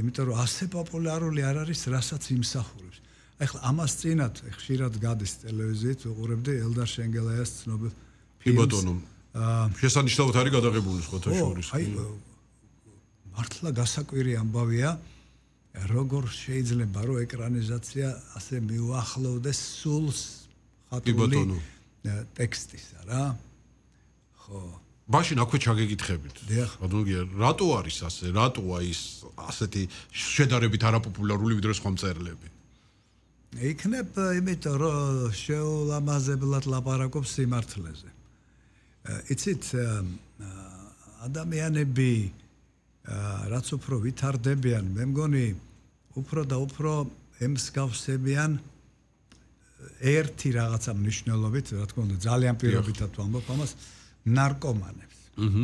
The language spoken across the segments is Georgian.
იმიტომ რომ ასე პოპულარული არ არის, რასაც იმსახურებს. ეხლა ამას წინათ ხშირად გადის ტელევიზიით, ვუყურებდი ელდარ შენგელაიას ცნობილ ფილმს. შესანიშნავად არის გადაღებული სხვათა შორის. მართლა გასაკვირი ამბავია, როგორ შეიძლება რომ ეკრანიზაცია ასე მიუახლოვდეს სულს ხატული ტექსტისა რა. ხო. მაშინ აქვე ჩაგეკითხებით. ბატონო, რატო არის ასე? რატოა ის ასეთი შედარებით არაპოპულარული ვიდრე სხვა მწერლები? იქნებ იმიტომ რომ შეულამაზებლად ლაპარაკობს სიმართლეზე. იცით ადამიანები რაც უფრო ვითარდებიან, მე მგონი უფრო და უფრო ემსგავსებიან ერთი რაღაცა მნიშვნელობით, რა თქმა უნდა, ძალიან პირობითად ვამბობ ამას, ნარკომანებს.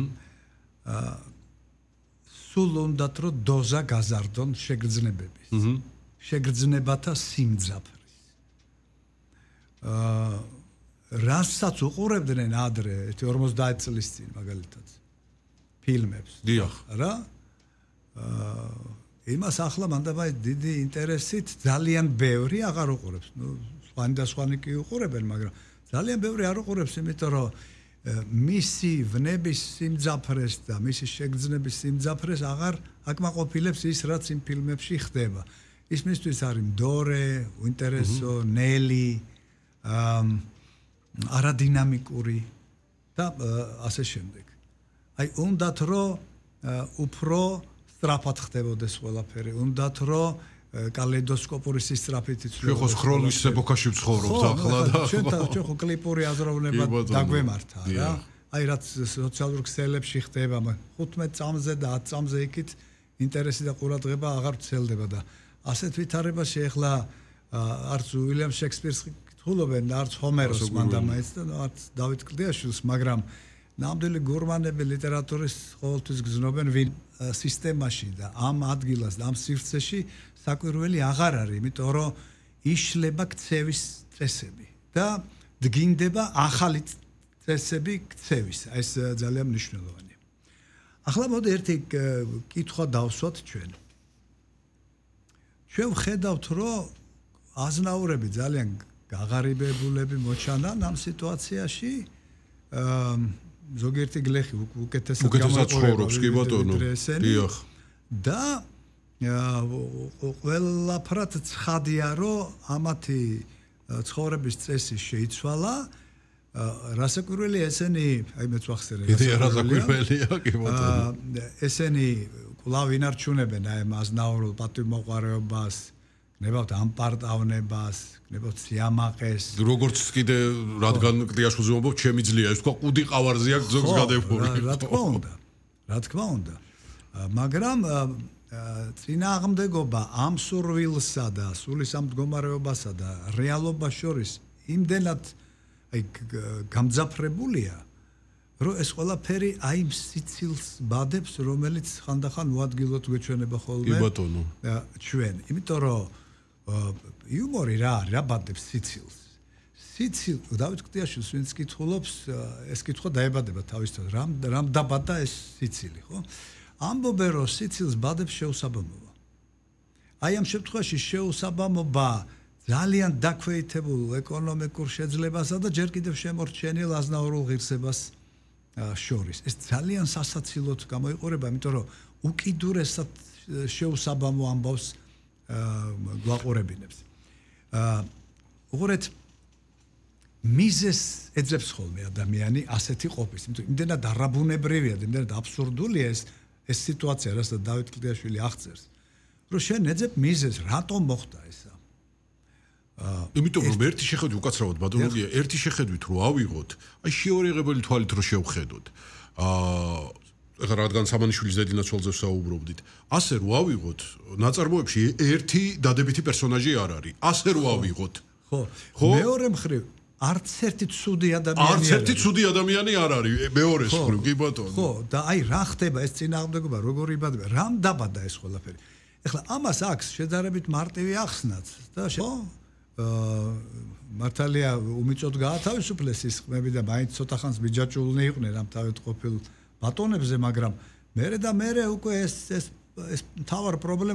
სულ უნდათ რომ დოზა გაზარდონ შეგრძნებების. შეგრძნებათა სიმძაფრის. რასაც უყურებდნენ ადრე 50 წლის წინ მაგალითად ფილმებს. დიახ. რა? იმას ახლა მანდაბაი დიდი ინტერესით ძალიან ბევრი აღარ უყურებს. ნუ სხვანი და სხვანი კი უყურებენ, მაგრამ ძალიან ბევრი არ უყურებს, იმიტომ რომ მისი ვნების სიმძაფრეს და მისი შეგრძნების სიმძაფრეს აღარ აკმაყოფილებს ის, რაც იმ ფილმებში ხდება. ის მისთვის არის მდორე, უინტერესო, ნელი, არადინამიკური და ასე შემდეგ. აი, უნდათ რომ უფრო სწრაფად ხდებოდეს ყველაფერი, უნდათ რომ კალეიდოსკოპური სისწრაფით იცვლებოდეს. ჩვენ ხო სხროლის ეპოქაში ვცხოვრობთ ახლა და ჩვენ ხო კლიპური აზროვნება დაგვემართა რა. აი, რაც სოციალურ ქსელებში ხდება, 15 წამზე და 10 წამზე იქით ინტერესი და ყურადღება აღარ ვრცელდება და ასეთ ვითარებაში ახლა არც უილიამ შექსპირს კითხულობენ, არც ჰომეროს მანდამაიც და არც დავით კლდიაშვილს, მაგრამ ნამდვილი გურმანები ლიტერატურის ყოველთვის გზნობენ ვინ სისტემაში და ამ ადგილას და ამ სივრცეში საკვირველი აღარ არის, იმიტომ რომ იშლება ქცევის წესები და დგინდება ახალი წესები ქცევის. ეს ძალიან მნიშვნელოვანია. ახლა მოდი ერთი კითხვა დავსვათ ჩვენ. ჩვენ ვხედავთ, რომ აზნაურები ძალიან გაღარიბებულები მოჩანან ამ სიტუაციაში. ზოგიერთი გლეხი უკეთესად ცხოვრობს, კი ბატონო. დიახ. და ყველაფრად ცხადია, რომ ამათი ცხოვრების წესი შეიცვალა. რასაკვირველია ესენი, აი მეც ვახსენე. რასაკვირველია, კი ბატონო. ესენი კვლავ ინარჩუნებენ აი ამ აზნაურულ პატივმოყვარეობას, გნებავთ ამპარტავნებას, გნებავთ სიამაყეს. როგორც კიდე რადგან კლდიაშვილზე ვამბობ, ჩემი ძლია, ის თქვა ყუდი ყავარზე აქვს ზოგს გადებული. რა თქმა უნდა. მაგრამ წინააღმდეგობა ამ სურვილსა და სულის ამ მდგომარეობასა და რეალობას შორის იმდენად აი გამძაფრებულია, რომ ეს ყველაფერი აი სიცილს ბადებს, რომელიც ხანდახან უადგილოდ გვეჩვენება ხოლმე. კი ბატონო. ჩვენ, იმიტომ რომ იუმორი რა არის, რა ბადებს სიცილს. სიცილ, დავით კლდიაშვილს ვინც კითხულობს, ეს კითხვა დაებადება თავისთავად, რამ დაბადა ეს სიცილი, ხო? ამბობენ, რომ სიცილს ბადებს შეუსაბამობა. აი ამ შემთხვევაში შეუსაბამობა ძალიან დაქვეითებულ ეკონომიკურ შეძლებასა და ჯერ კიდევ შემორჩენილ აზნაურულ ღირსებას შორის. ეს ძალიან სასაცილოდ გამოიყურება, იმიტომ რომ უკიდურესად შეუსაბამო ამბავს გვაყურებინებს. უყურეთ, მიზეს ეძებს ხოლმე ადამიანი ასეთი ყოფის. იმიტომ იმდენად არაბუნებრივია, იმდენად აბსურდულია ეს სიტუაცია, რასაც დავით კლდიაშვილი აღწერს, რომ შენ ეძებ მიზეს, რატომ მოხდა ესა? იმიტომ რომ ერთი შეხედვით უკაცრავად ბატონია, ერთი შეხედვით რო ავიღოთ, აი შეორიღებელი თვალით რო შევხედოთ. ეხლა რადგან სამანიშვილის დედინაცვალზე ვსაუბრობდით, ასე რო ავიღოთ, ნაწარმოებში ერთი დადებითი პერსონაჟი არ არის. ასე რო ავიღოთ. ხო. მეორე მხრივ არც ერთი ცუდი ადამიანი არ არის მეორეს მხრივ, კი ბატონო. ხო, და აი რა ხდება ეს წინააღმდეგობა, როგორ იბადება, რამ დაბადა ეს ყველაფერი. ეხლა ამას აქვს შედარებით მარტივი ახსნაც და მართალია უმიწოდ გაათავისუფლეს ის ხმები და მაინც ცოტა ხანს მიჯაჭულნი იყვნენ ამ თავით ყოფილ ბატონებზე, მაგრამ მერე უკვე ეს მთავარ პრობლემა